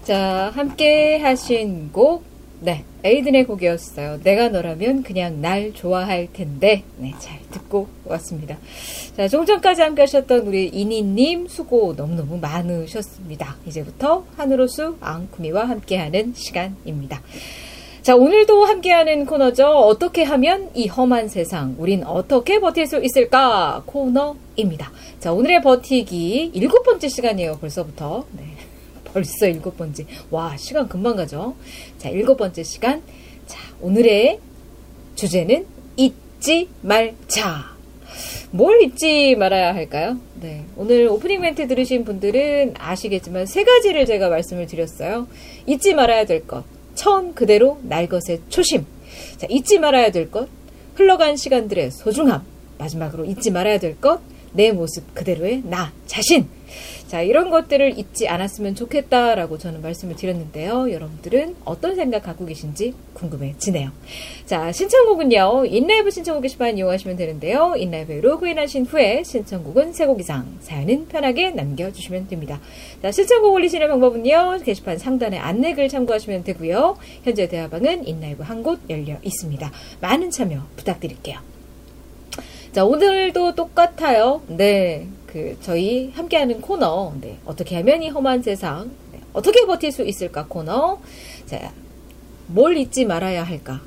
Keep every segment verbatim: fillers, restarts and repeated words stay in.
자, 함께 하신 곡, 네, 에이든의 곡이었어요. 내가 너라면 그냥 날 좋아할 텐데. 네, 잘 듣고 왔습니다. 자, 좀 전까지 함께 하셨던 우리 이니님 수고 너무너무 많으셨습니다. 이제부터 한우로수 앙쿠미와 함께하는 시간입니다. 자, 오늘도 함께하는 코너죠. 어떻게 하면 이 험한 세상, 우린 어떻게 버틸 수 있을까? 코너입니다. 자, 오늘의 버티기 일곱 번째 시간이에요. 벌써부터. 네. 벌써 일곱 번째. 와, 시간 금방 가죠. 자, 일곱 번째 시간. 자, 오늘의 주제는 잊지 말자. 뭘 잊지 말아야 할까요? 네. 오늘 오프닝 멘트 들으신 분들은 아시겠지만 세 가지를 제가 말씀을 드렸어요. 잊지 말아야 될 것. 처음 그대로 날 것의 초심. 자, 잊지 말아야 될 것. 흘러간 시간들의 소중함. 마지막으로 잊지 말아야 될 것. 내 모습 그대로의 나 자신. 자, 이런 것들을 잊지 않았으면 좋겠다라고 저는 말씀을 드렸는데요. 여러분들은 어떤 생각 갖고 계신지 궁금해지네요. 자, 신청곡은요. 인라이브 신청곡 게시판 이용하시면 되는데요. 인라이브에 로그인하신 후에 신청곡은 세 곡 이상, 사연은 편하게 남겨주시면 됩니다. 자, 신청곡 올리시는 방법은요. 게시판 상단에 안내글 참고하시면 되고요. 현재 대화방은 인라이브 한 곳 열려 있습니다. 많은 참여 부탁드릴게요. 자, 오늘도 똑같아요. 네. 그, 저희 함께하는 코너. 네. 어떻게 하면 이 험한 세상, 네. 어떻게 버틸 수 있을까 코너. 자, 뭘 잊지 말아야 할까?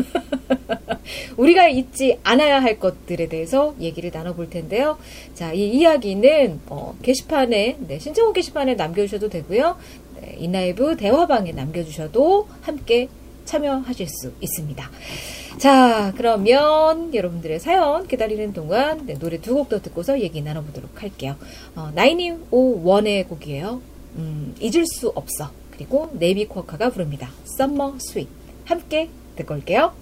우리가 잊지 않아야 할 것들에 대해서 얘기를 나눠볼 텐데요. 자, 이 이야기는, 어, 게시판에, 네, 신청곡 게시판에 남겨주셔도 되고요. 네, 인라이브 대화방에 남겨주셔도 함께 참여하실 수 있습니다. 자, 그러면 여러분들의 사연 기다리는 동안 네, 노래 두 곡 더 듣고서 얘기 나눠보도록 할게요. 어, 나인오원의 곡이에요. 음, 잊을 수 없어. 그리고 네이비 쿼카가 부릅니다. Summer Sweet. 함께 듣고 올게요.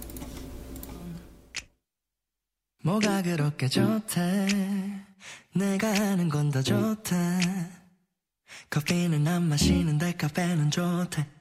뭐가 그렇게 좋대 내가 아는 건 다 좋대 커피는 안 마시는데 카페는 좋대